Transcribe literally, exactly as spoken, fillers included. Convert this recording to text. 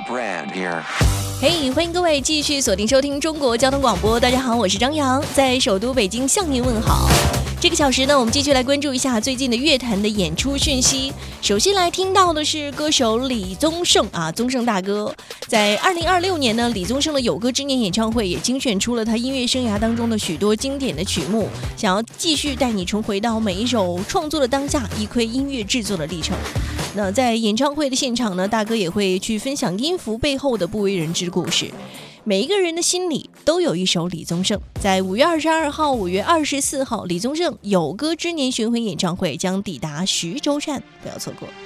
Brand here. 嘿、hey, 欢迎各位继续锁定收听中国交通广播。大家好，我是张扬，在首都北京向您问好。这个小时呢，我们继续来关注一下最近的乐坛的演出讯息。首先来听到的是歌手李宗盛啊，宗盛大哥。在二零二六年呢，李宗盛的有歌之年演唱会也精选出了他音乐生涯当中的许多经典的曲目，想要继续带你重回到每一首创作的当下，一窥音乐制作的历程。那在演唱会的现场呢，大哥也会去分享音符背后的不为人知故事。每一个人的心里都有一首李宗盛。在五月二十二号、五月二十四号，李宗盛有歌之年巡回演唱会将抵达徐州站，不要错过。